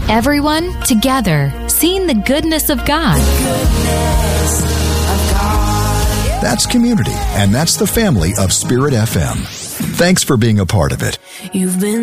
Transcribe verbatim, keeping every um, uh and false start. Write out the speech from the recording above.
Everyone together, seeing the goodness of God. That's community, and that's the family of Spirit F M. Thanks for being a part of it. You've been